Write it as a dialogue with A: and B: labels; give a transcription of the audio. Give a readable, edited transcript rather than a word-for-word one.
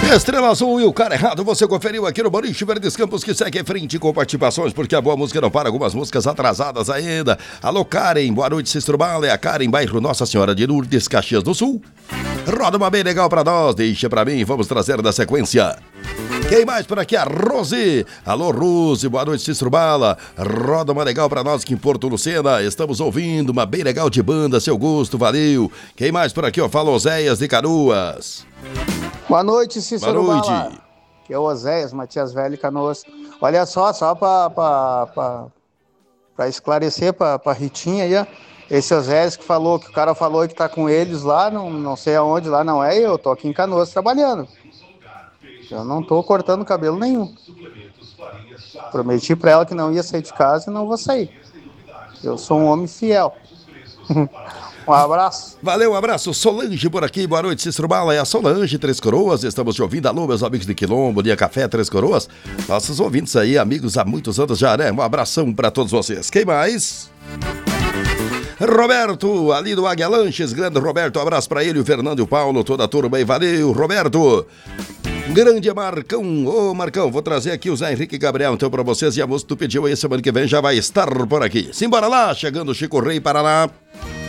A: Estrela Azul e o cara errado, você conferiu aqui no Boliche Verdes Campos, que segue em frente com participações, porque a boa música não para, algumas músicas atrasadas ainda. Alô Karen, boa noite, Cistrobala, é a Karen, bairro Nossa Senhora de Lourdes, Caxias do Sul. Roda uma bem legal pra nós, deixa pra mim, vamos trazer na sequência. Quem mais por aqui? A Rose. Alô, Rose, boa noite, Cistrobala. Roda uma legal pra nós aqui em Porto Lucena. Estamos ouvindo uma bem legal de banda, seu gosto, valeu. Quem mais por aqui? Fala Oséias de Canoas.
B: Boa noite, Cícero
A: Boa noite.
B: Bala. Que é o Oséias, Matias Velho Canoas. Olha só para esclarecer para Ritinha aí, ó. Esse Oséias que falou, que o cara falou que tá com eles lá, não sei aonde, lá não é, eu tô aqui em Canoas trabalhando. Eu não tô cortando cabelo nenhum. Prometi pra ela que não ia sair de casa e não vou sair. Eu sou um homem fiel. Um abraço.
A: Valeu, um abraço. Solange por aqui, boa noite, Cícero Bala. É a Solange, Três Coroas. Estamos te ouvindo. Alô, meus amigos de Quilombo, Dia Café, Três Coroas. Nossos ouvintes aí, amigos há muitos anos já, né? Um abração pra todos vocês. Quem mais? Roberto, ali do Águia Lanches. Grande Roberto, um abraço pra ele, o Fernando e o Paulo, toda a turma aí. Valeu, Roberto. Grande Marcão, ô Marcão, vou trazer aqui o Zé Henrique Gabriel então pra vocês, e a moça que tu pediu aí semana que vem já vai estar por aqui. Simbora lá, chegando o Chico Rei Paraná.